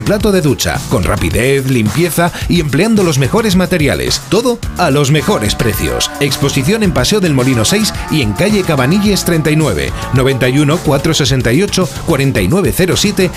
plato de ducha, con rapidez, limpieza y empleando los mejores materiales. Todo a los mejores precios. Exposición en Paseo del Molino 6 y en calle Cabanilles 39, 91 468 4907